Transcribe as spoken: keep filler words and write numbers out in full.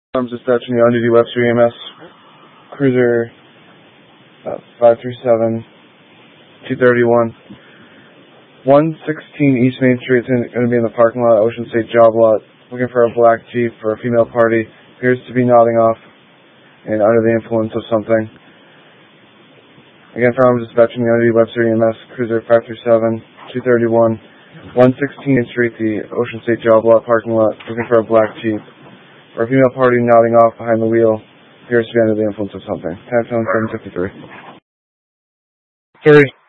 Arms dispatching the on-duty Webster E M S Cruiser uh, five three seven, two thirty-one. one sixteen East Main Street is going to be in the parking lot, Ocean State Job Lot. Looking for a black Jeep for a female party. Appears to be nodding off and under the influence of something. Again, for arms dispatching the on-duty Webster E M S Cruiser five three seven, two thirty-one. one sixteen Street, the Ocean State Job Lot parking lot. Looking for a black Jeep. For a female party nodding off behind the wheel, appears to be under the influence of something. ten seven fifty-three. Three.